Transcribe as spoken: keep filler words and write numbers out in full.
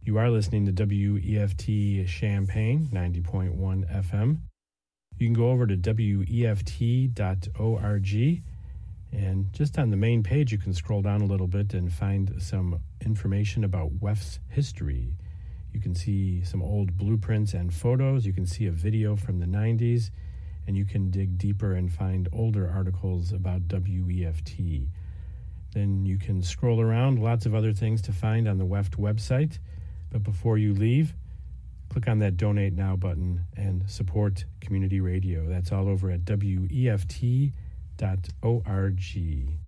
You are listening to W E F T Champaign, ninety point one F M. You can go over to W E F T dot org, and just on the main page, you can scroll down a little bit and find some information about W E F's history. You can see some old blueprints and photos. You can see a video from the nineties, and you can dig deeper and find older articles about W E F T. Then you can scroll around, lots of other things to find on the W E F T website. But before you leave, click on that Donate Now button and support community radio. That's all over at W E F T dot org.